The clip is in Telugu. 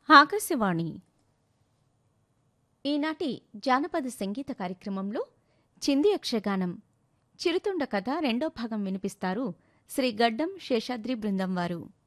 ఆకాశవాణి ఈనాటి జానపద సంగీత కార్యక్రమంలో చింది యక్షగానం చిరుతుండ కథ రెండో భాగం వినిపిస్తారు శ్రీ గడ్డం శేషాద్రి బృందం వారు.